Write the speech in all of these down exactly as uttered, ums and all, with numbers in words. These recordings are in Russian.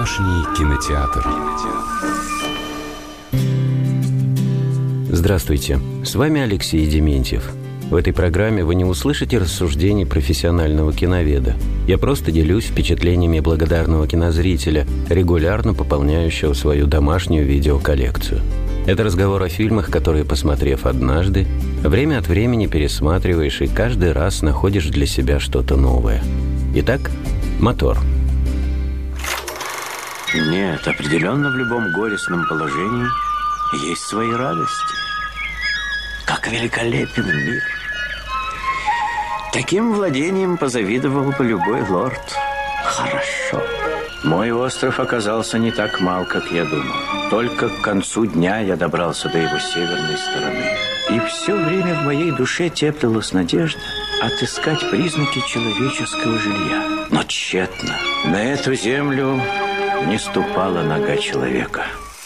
Домашний кинотеатр. Здравствуйте, с вами Алексей Дементьев. В этой программе вы не услышите рассуждений профессионального киноведа. Я просто делюсь впечатлениями благодарного кинозрителя, регулярно пополняющего свою домашнюю видеоколлекцию. Это разговор о фильмах, которые, посмотрев однажды, время от времени пересматриваешь и каждый раз находишь для себя что-то новое. Итак, мотор. Нет, определенно в любом горестном положении есть свои радости. Как великолепен мир! Таким владением позавидовал бы любой лорд. Хорошо. Мой остров оказался не так мал, как я думал. Только к концу дня я добрался до его северной стороны. И все время в моей душе теплилась надежда отыскать признаки человеческого жилья. Но тщетно. На эту землю не ступала нога человека.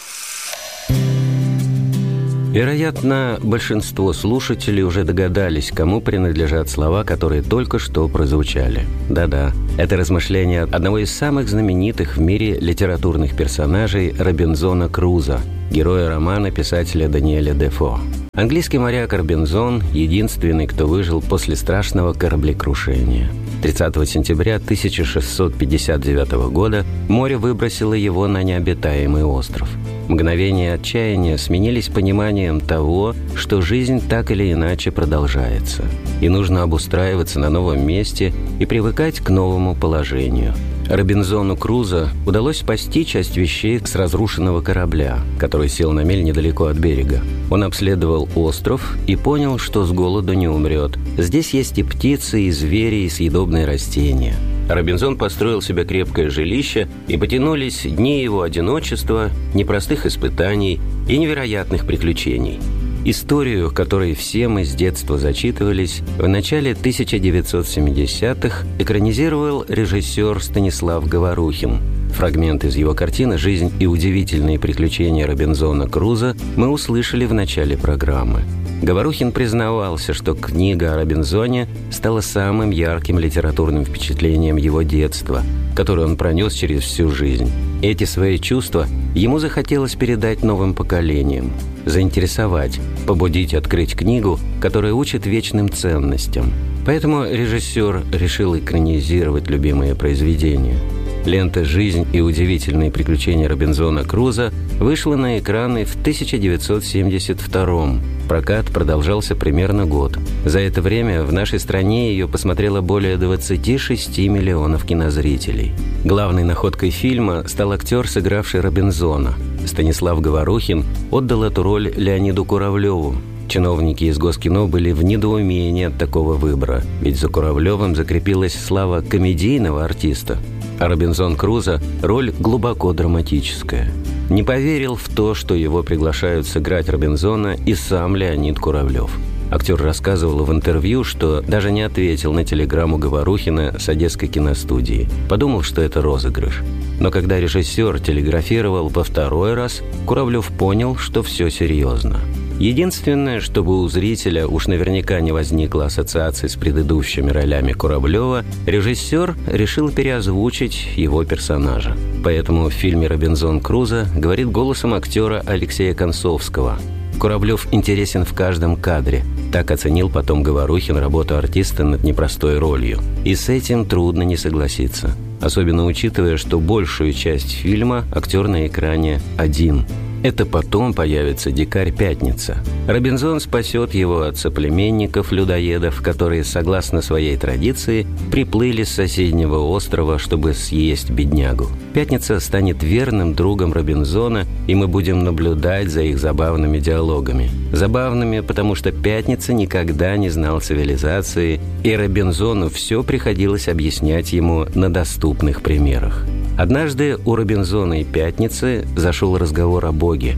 Вероятно, большинство слушателей уже догадались, кому принадлежат слова, которые только что прозвучали. Да-да, это размышления одного из самых знаменитых в мире литературных персонажей Робинзона Крузо, героя романа писателя Даниэля Дефо. Английский моряк Робинзон – единственный, кто выжил после страшного кораблекрушения. тридцатого сентября тысяча шестьсот пятьдесят девятого года море выбросило его на необитаемый остров. Мгновения отчаяния сменились пониманием того, что жизнь так или иначе продолжается, и нужно обустраиваться на новом месте и привыкать к новому положению. Робинзону Крузо удалось спасти часть вещей с разрушенного корабля, который сел на мель недалеко от берега. Он обследовал остров и понял, что с голоду не умрет. Здесь есть и птицы, и звери, и съедобные растения. Робинзон построил себе крепкое жилище, и потянулись дни его одиночества, непростых испытаний и невероятных приключений. Историю, которой все мы с детства зачитывались, в начале тысяча девятьсот семидесятых экранизировал режиссер Станислав Говорухин. Фрагмент из его картины «Жизнь и удивительные приключения Робинзона Крузо» мы услышали в начале программы. Говорухин признавался, что книга о Робинзоне стала самым ярким литературным впечатлением его детства, которое он пронес через всю жизнь. Эти свои чувства ему захотелось передать новым поколениям, заинтересовать, побудить открыть книгу, которая учит вечным ценностям. Поэтому режиссер решил экранизировать любимые произведения. Лента «Жизнь и удивительные приключения Робинзона Крузо» вышла на экраны в тысяча девятьсот семьдесят втором. Прокат продолжался примерно год. За это время в нашей стране ее посмотрело более двадцати шести миллионов кинозрителей. Главной находкой фильма стал актер, сыгравший Робинзона. Станислав Говорухин отдал эту роль Леониду Куравлеву. Чиновники из Госкино были в недоумении от такого выбора, ведь за Куравлевым закрепилась слава комедийного артиста. А Робинзон Крузо – роль глубоко драматическая. Не поверил в то, что его приглашают сыграть Робинзона, и сам Леонид Куравлев. Актер рассказывал в интервью, что даже не ответил на телеграмму Говорухина с Одесской киностудии. Подумал, что это розыгрыш. Но когда режиссер телеграфировал во второй раз, Куравлев понял, что все серьезно. Единственное, чтобы у зрителя уж наверняка не возникло ассоциации с предыдущими ролями Куравлева, режиссер решил переозвучить его персонажа. Поэтому в фильме «Робинзон Крузо» говорит голосом актера Алексея Концовского. Куравлев интересен в каждом кадре. Так оценил потом Говорухин работу артиста над непростой ролью. И с этим трудно не согласиться. Особенно учитывая, что большую часть фильма актер на экране один. Это потом появится дикарь Пятница. Робинзон спасет его от соплеменников-людоедов, которые, согласно своей традиции, приплыли с соседнего острова, чтобы съесть беднягу. Пятница станет верным другом Робинзона, и мы будем наблюдать за их забавными диалогами. Забавными, потому что Пятница никогда не знал цивилизации, и Робинзону все приходилось объяснять ему на доступных примерах. Однажды у Робинзона и Пятницы зашел разговор о Боге.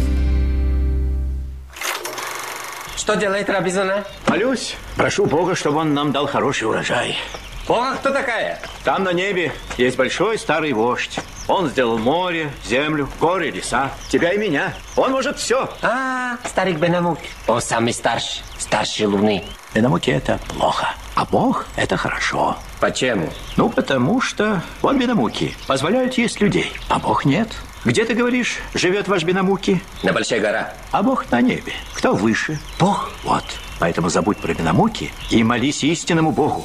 Что делает Робинзона? Молюсь, прошу Бога, чтобы он нам дал хороший урожай. Бога кто такая? Там на небе есть большой старый вождь. Он сделал море, землю, горы, леса. Тебя и меня. Он может все. А, старик Бенамук. Он самый старший, старший Луны. Бенамуки это плохо. А Бог – это хорошо. Почему? Ну, потому что вон Бенамуки позволяют есть людей, а Бог нет. Где, ты говоришь, живет ваш Бенамуки? На Большая гора. А Бог на небе. Кто выше? Бог. Вот. Поэтому забудь про Бенамуки и молись истинному Богу.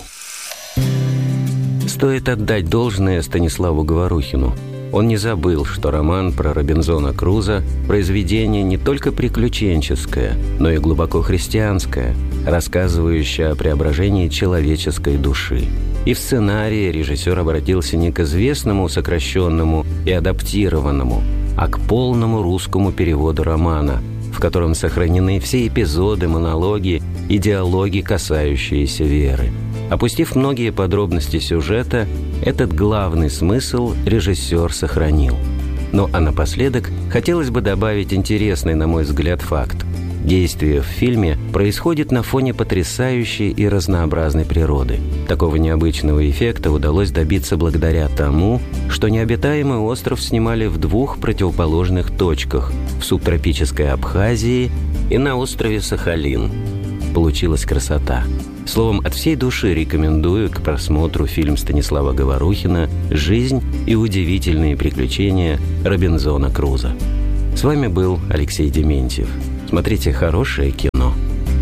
Стоит отдать должное Станиславу Говорухину. Он не забыл, что роман про Робинзона Круза – произведение не только приключенческое, но и глубоко христианское, рассказывающее о преображении человеческой души. И в сценарии режиссер обратился не к известному сокращенному и адаптированному, а к полному русскому переводу романа, в котором сохранены все эпизоды, монологи и диалоги, касающиеся веры. Опустив многие подробности сюжета, этот главный смысл режиссер сохранил. Ну а напоследок хотелось бы добавить интересный, на мой взгляд, факт. Действие в фильме происходит на фоне потрясающей и разнообразной природы. Такого необычного эффекта удалось добиться благодаря тому, что необитаемый остров снимали в двух противоположных точках – в субтропической Абхазии и на острове Сахалин. Получилась красота. Словом, от всей души рекомендую к просмотру фильм Станислава Говорухина «Жизнь и удивительные приключения Робинзона Круза». С вами был Алексей Дементьев. Смотрите хорошее кино.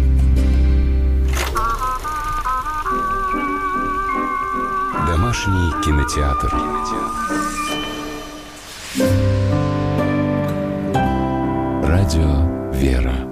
Домашний кинотеатр. Радио «Вера».